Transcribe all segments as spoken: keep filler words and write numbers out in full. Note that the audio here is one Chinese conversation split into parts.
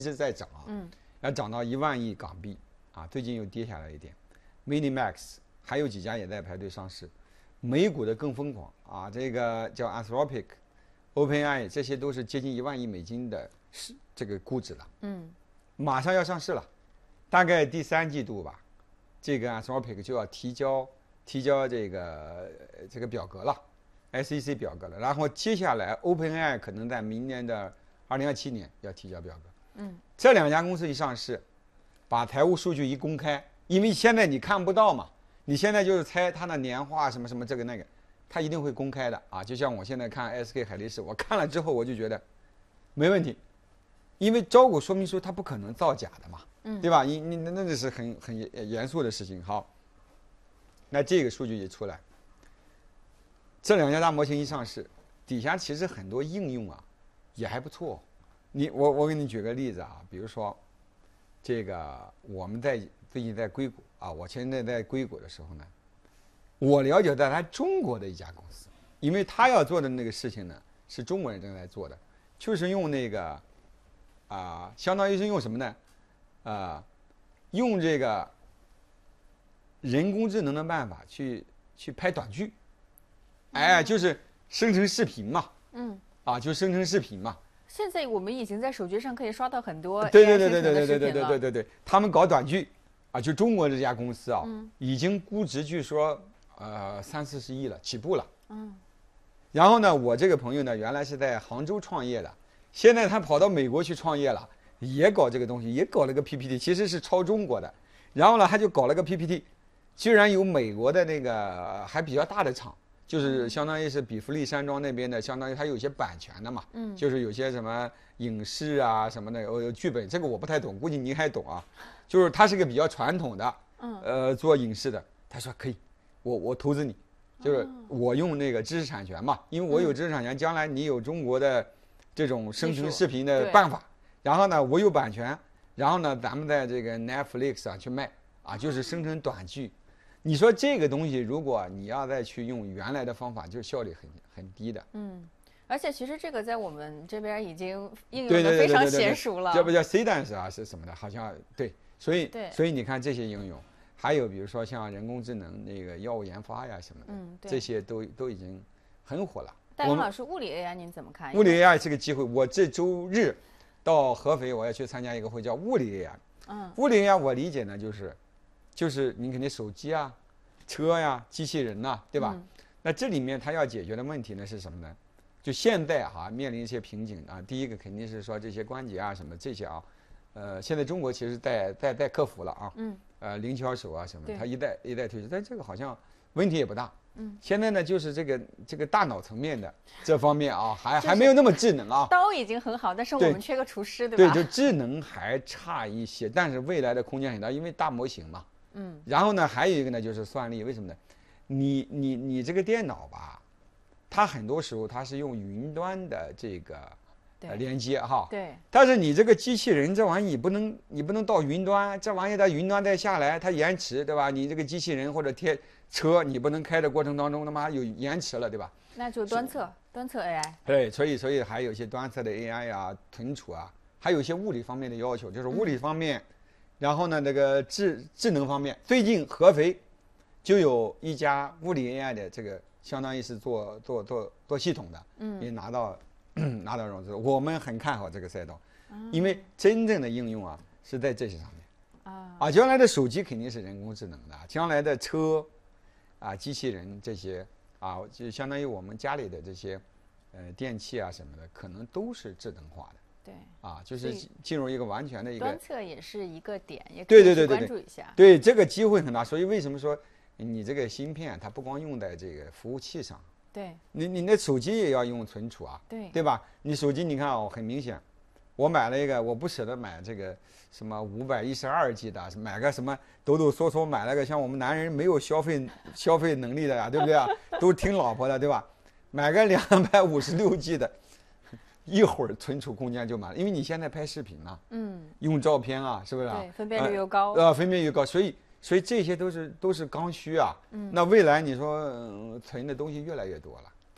一直在涨啊， 嗯， 要涨到一万亿港币啊，最近又跌下来一点。Minimax 还有几家也在排队上市，美股的更疯狂啊，这个叫 Anthropic、OpenAI 这些都是接近一万亿美金的市这个估值了， 嗯， 马上要上市了，大概第三季度吧，这个 Anthropic 就要提交提交这个这个表格了 ，S E C 表格了，然后接下来 OpenAI 可能在明年的二零二七年要提交表格。 嗯， 这两家公司一上市，把财务数据一公开，因为现在你看不到嘛，你现在就是猜它的年化什么什么这个那个，它一定会公开的啊。就像我现在看 S K 海力士，我看了之后我就觉得没问题，因为招股说明书它不可能造假的嘛， 嗯， 对吧？你你那那是很很严肃的事情。好，那这个数据一出来，这两家大模型一上市，底下其实很多应用啊也还不错。你我我给你举个例子啊，比如说，这个我们在最近在硅谷啊，我现在在硅谷的时候呢，我了解到他中国的一家公司，因为他要做的那个事情呢是中国人正在做的，就是用那个啊，相当于是用什么呢？啊，用这个人工智能的办法去去拍短剧，哎，就是生成视频嘛， 嗯， 啊，就生成视频嘛。 现在我们已经在手机上可以刷到很多对 A I 对对对对对生成的视对对频了。 对对对，他们搞短剧，啊，就中国这家公司啊， 嗯已经估值据说呃三四十亿了，起步了。 嗯， 然后呢，我这个朋友呢，原来是在杭州创业的，现在他跑到美国去创业了，也搞这个东西，也搞了个 P P T，其实是抄中国的。然后呢，他就搞了个 P P T，居然有美国的那个还比较大的厂。就是相当于是比弗利山庄那边的，相当于它有些版权的嘛， 嗯， 就是有些什么影视啊什么的，有剧本，这个我不太懂，估计您还懂啊。就是他是个比较传统的， 嗯， 呃，做影视的，他说可以，我我投资你，就是我用那个知识产权嘛，因为我有知识产权，将来你有中国的这种生成视频的办法，然后呢，我有版权，然后呢，咱们在这个 Netflix 上去卖啊，就是生成短剧。你说这个东西，如果你要再去用原来的方法，就效率很很低的。 嗯，而且其实这个在我们这边已经应用对对的非常对对对对， 娴熟了。 这不叫 C dance 啊，是什么的？好像对，所以对所以你看这些应用，还有比如说像人工智能那个药物研发呀什么的， 嗯，对这些都都已经很火了。 戴勇老师，物理 A I 您怎么看？ 物理 A I 是个机会，我这周日到合肥，我要去参加一个会，叫物理 A I。 嗯， 物理 A I 我理解呢，就是就是你肯定手机啊。车呀，机器人呐、啊，对吧？ 嗯、 那这里面它要解决的问题呢是什么呢？就现在哈、啊、面临一些瓶颈啊。第一个肯定是说这些关节啊什么这些啊，呃，现在中国其实在在在克服了啊。 嗯。 呃，灵巧手啊什么，它一代一代推出，但这个好像问题也不大。 嗯。 现在呢，就是这个这个大脑层面的这方面啊，还还没有那么智能啊。 刀已经很好，但是我们缺个厨师，对吧？ 对， 就智能还差一些，但是未来的空间很大，因为大模型嘛。 嗯， 然后呢，还有一个呢，就是算力。为什么呢？你你你这个电脑吧，它很多时候它是用云端的这个呃连接哈。 对。 但是你这个机器人这玩意你不能你不能到云端，这玩意它云端再下来，它延迟，对吧？你这个机器人或者贴车，你不能开的过程当中他妈有延迟了，对吧？ 那就端侧端侧 A I。 对，所以所以还有一些端侧的 A I 啊、存储啊，还有一些物理方面的要求，就是物理方面。嗯，然后呢，这个智智能方面，最近合肥就有一家物理 A I 的这个，相当于是做做做做系统的， 嗯， 也拿到拿到融资。我们很看好这个赛道，因为真正的应用啊是在这些上面。 啊， 啊，将来的手机肯定是人工智能的，将来的车啊、机器人这些啊，就相当于我们家里的这些呃电器啊什么的，可能都是智能化的。 对啊，就是进入一个完全的一个端侧也是一个点，也可以关注一下。 对，这个机会很大。所以为什么说你这个芯片它不光用在这个服务器上， 对， 你你那手机也要用存储啊， 对对吧？你手机你看哦，很明显，我买了一个，我不舍得买这个什么五百一十二 G 的，买个什么抖抖嗦嗦买了个像我们男人没有消费消费能力的呀，对不对啊？都听老婆的，对吧？买个两百五十六 G 的。一会儿存储空间就满了，因为你现在拍视频啊， 嗯， 用照片啊，是不是啊？ 对，分辨率又高， 呃，分辨率高，所以所以这些都是都是刚需啊。 嗯， 那未来你说、呃、存的东西越来越多了，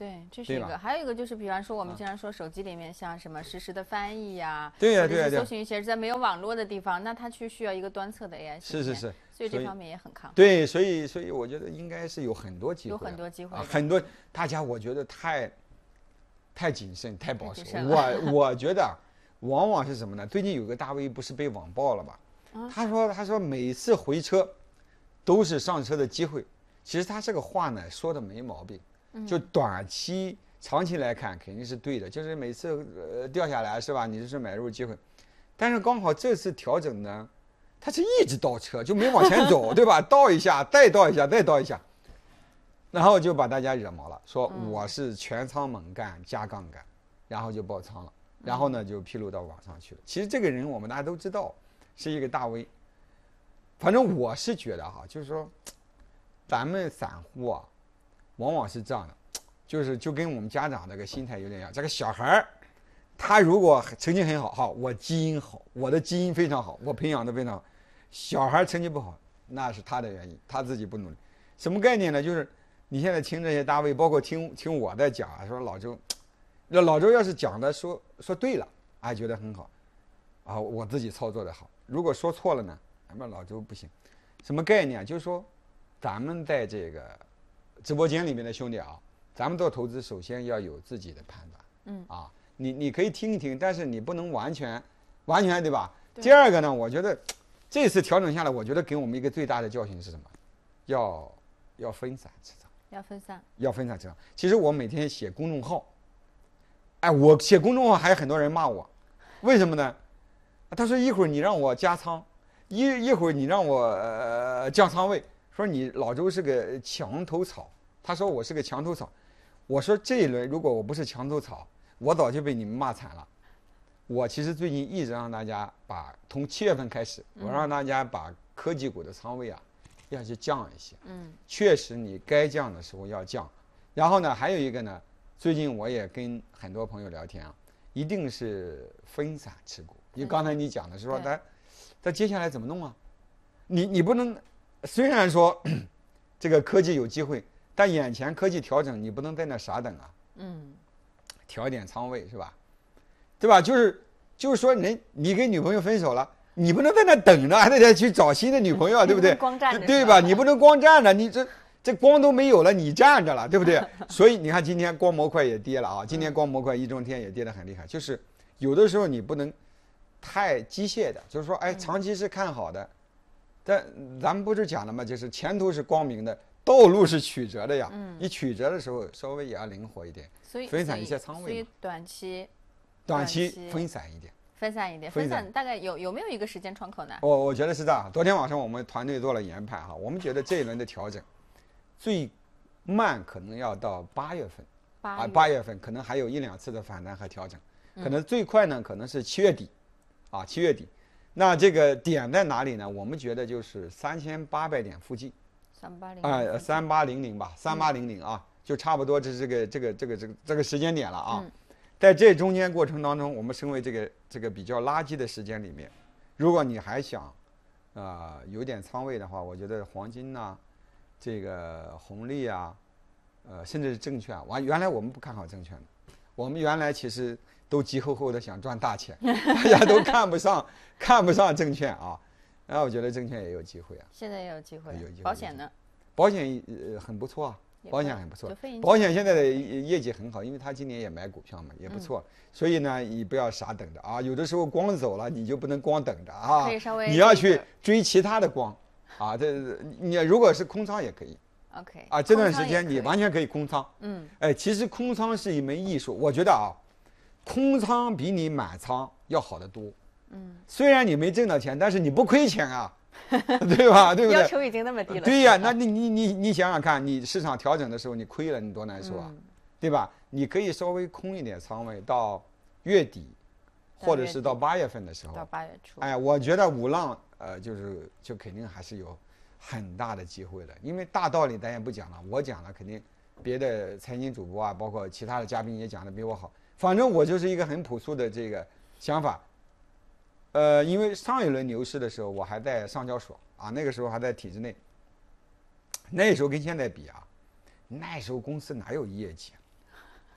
对，这是一个。还有一个就是，比方说我们经常说手机里面像什么实时的翻译呀， 对呀对呀， 搜寻一些在没有网络的地方，那它去需要一个端侧的 A I 是是是， 所以这方面也很看好。 对，所以所以我觉得应该是有很多机会， 有很多机会， 很多大家我觉得太太谨慎、太保守。我我觉得往往是什么呢？最近有个大 V 不是被网暴了吧？他说他说每次回车都是上车的机会。其实他这个话呢说的没毛病，就短期、长期来看肯定是对的，就是每次呃掉下来是吧？你就是买入机会，但是刚好这次调整呢，它是一直倒车，就没往前走，对吧？倒一下，再倒一下，再倒一下，然后就把大家惹毛了，说我是全仓猛干加杠杆，然后就爆仓了，然后呢就披露到网上去了。其实这个人我们大家都知道是一个大 V， 反正我是觉得哈，就是说。咱们散户啊，往往是这样的，就是就跟我们家长这个心态有点像。这个小孩儿，他如果成绩很好，好，我基因好，我的基因非常好，我培养的非常好。小孩成绩不好，那是他的原因，他自己不努力。什么概念呢？就是你现在听这些大 V，包括听听我在讲啊，说老周，那老周要是讲的说说对了，哎，觉得很好，啊，我自己操作的好。如果说错了呢，那么老周不行。什么概念？就是说。咱们在这个直播间里面的兄弟啊，咱们做投资首先要有自己的判断，嗯啊，你你可以听一听，但是你不能完全，完全对吧？对。第二个呢，我觉得这次调整下来，我觉得给我们一个最大的教训是什么？要要分散持仓， 要分散， 要分散持仓。其实我每天写公众号，哎，我写公众号还有很多人骂我，为什么呢？他说一会儿你让我加仓，一一会儿你让我呃降仓位。说你老周是个墙头草，他说我是个墙头草，我说这一轮如果我不是墙头草，我早就被你们骂惨了。我其实最近一直让大家把从七月份开始，我让大家把科技股的仓位啊，要去降一些。嗯，确实你该降的时候要降。然后呢，还有一个呢，最近我也跟很多朋友聊天啊，一定是分散持股。因为刚才你讲的是说，咱咱接下来怎么弄啊？你你不能。虽然说这个科技有机会，但眼前科技调整，你不能在那傻等啊。嗯，调一点仓位是吧？对吧？就是就是说，人你跟女朋友分手了，你不能在那等着，还得再去找新的女朋友，对不对？ 光站着， 对吧？你不能光站着，你这这光都没有了，你站着了，对不对？所以你看今天光模块也跌了啊，今天光模块一中天也跌得很厉害。就是有的时候你不能太机械的，就是说，哎，长期是看好的。但咱们不是讲了吗？就是前途是光明的，道路是曲折的呀。嗯，你曲折的时候稍微也要灵活一点， 所以分散一些仓位。 所以短期， 短期分散一点， 分散一点，分散大概有有没有一个时间窗口呢？ 我我觉得是这样。昨天晚上我们团队做了研判哈，我们觉得这一轮的调整，最慢可能要到八月份，啊，八月份可能还有一两次的反弹和调整，可能最快呢可能是七月底，啊，七月底。那这个点在哪里呢？我们觉得就是三千八百点附近， 三八零啊，三八零零吧，三八零零啊，就差不多这这个这个这个这个这个时间点了啊。嗯、在这中间过程当中，我们身为这个这个比较垃圾的时间里面，如果你还想，啊、呃、有点仓位的话，我觉得黄金呐、啊，这个红利啊，呃，甚至是证券，完原来我们不看好证券的，我们原来其实。都急吼吼的想赚大钱，大家都看不上看不上证券啊，然后我觉得证券也有机会啊。 现在也有机会。 有机会。 保险呢？ 保险呃很不错啊，保险很不错。保险现在的业绩很好，因为他今年也买股票嘛，也不错。嗯、所以呢，你不要傻等着啊，有的时候光走了，你就不能光等着啊，你要去追其他的光啊。这你如果是空仓也可以。 OK。 啊，这段时间你完全可以空仓。嗯。哎，其实空仓是一门艺术，我觉得啊。空仓比你满仓要好得多，嗯，虽然你没挣到钱，但是你不亏钱啊，对吧？对不对？ 要求已经那么低了。 对呀，那你你你你想想看，你市场调整的时候你亏了，你多难受啊，嗯、对吧？你可以稍微空一点仓位到月底，或者是到八月份的时候， 到八月初。 哎，我觉得五浪呃，就是就肯定还是有很大的机会的，因为大道理咱也不讲了，我讲了肯定别的财经主播啊，包括其他的嘉宾也讲的比我好。反正我就是一个很朴素的这个想法，呃，因为上一轮牛市的时候，我还在上交所啊，那个时候还在体制内，那时候跟现在比啊，那时候公司哪有业绩，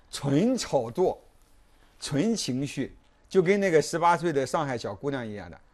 纯炒作，纯情绪，就跟那个十八岁的上海小姑娘一样的，